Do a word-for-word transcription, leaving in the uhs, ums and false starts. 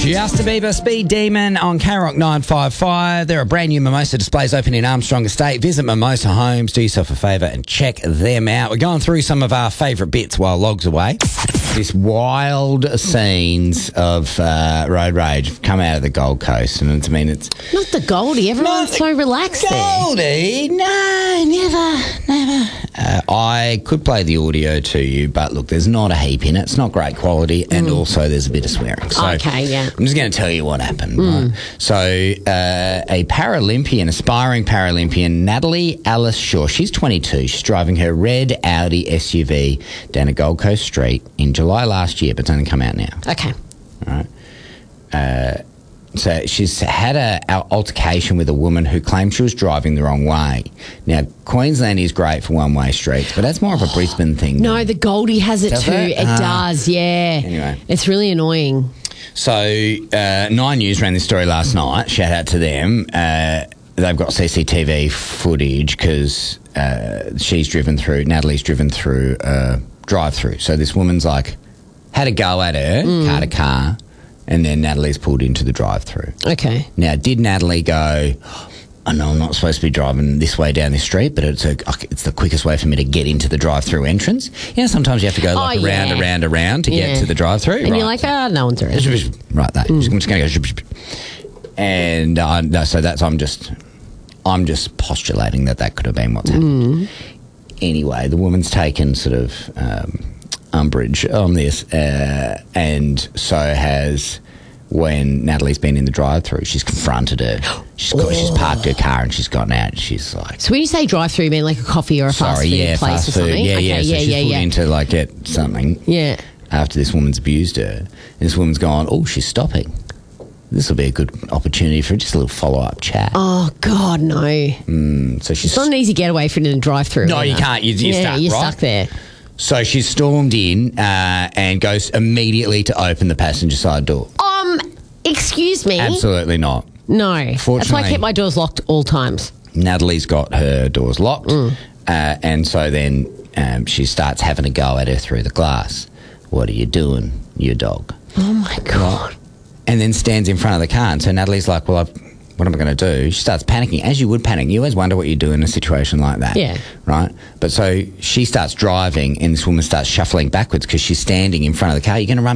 Justin Bieber, Speed Demon on K Rock nine five five. There are brand new Mimosa displays open in Armstrong Estate. Visit Mimosa Homes, do yourself a favour and check them out. We're going through some of our favourite bits while Log's away. This wild scenes of uh, road rage have come out of the Gold Coast, and it's, I mean, it's Not the Goldie. Everyone's Not so relaxed there. Goldie. No, never, never. Uh, I could play the audio to you, but look, there's not a heap in it. It's not great quality, and Mm. also there's a bit of swearing. So Okay, yeah. I'm just going to tell you what happened. Mm. Right? So uh, a Paralympian, aspiring Paralympian, Natalie Alice Shaw, she's twenty-two. She's driving her red Audi S U V down a Gold Coast street in July last year, but it's only come out now. Okay. All right. Uh, so she's had a, a altercation with a woman who claimed she was driving the wrong way. Now, Queensland is great for one-way streets, but that's more of a Brisbane thing. No, the Goldie has it Does too. it? It, Ah. does, yeah. Anyway. It's really annoying. So uh, Nine News ran this story last night. Shout out to them. Uh, they've got C C T V footage because uh, she's driven through, Natalie's driven through a drive-through. So this woman's like, had a go at her, Mm. car to car, and then Natalie's pulled into the drive-through. Okay. Now, did Natalie go, I know I'm not supposed to be driving this way down this street, but it's a, it's the quickest way for me to get into the drive-through entrance? You know, sometimes you have to go like Oh, around, yeah. around, around to Yeah. get to the drive-through. And Right. you're like, ah, no one's around. Right, that. I'm just going to go. And uh, no, so that's, I'm just, I'm just postulating that that could have been what's happened. Anyway, the woman's taken sort of um, umbrage on this, uh, and so has when Natalie's been in the drive-through. She's confronted her. She's got, she's parked her car and she's gotten out. And she's like, So when you say drive-through, you mean like a coffee or a fast sorry, food yeah, place fast or food. something? Yeah, okay, yeah. So yeah, she's yeah, pulled yeah. in to like get something. Yeah. After this woman's abused her, and this woman's gone, oh, she's stopping. This will be a good opportunity for just a little follow-up chat. Oh, God, no. Mm, so she's It's not an easy getaway for in a drive-through. No, you either. can't. You- you're yeah, stuck, you're right? stuck there. so she's stormed in uh, and goes immediately to open the passenger side door. Um, excuse me? Absolutely not. No. That's why I Fortunately- keep my doors locked all times. Natalie's got her doors locked, uh, and so then um, she starts having a go at her through the glass. What are you doing, you dog? Oh, my God. And then stands in front of the car. And so Natalie's like, well, I've, what am I going to do? She starts panicking, as you would panic. You always wonder what you do in a situation like that. Yeah. Right? But so she starts driving and this woman starts shuffling backwards because she's standing in front of the car. You're going to run